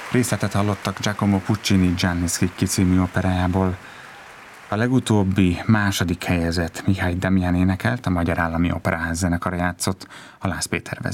Részletet hallottak Giacomo Puccini Gianni Schicchi című operájából. A legutóbbi második helyezett Mihály Demián énekelt, a Magyar Állami Operaház zenekara játszott, Halász Péter vezényelt.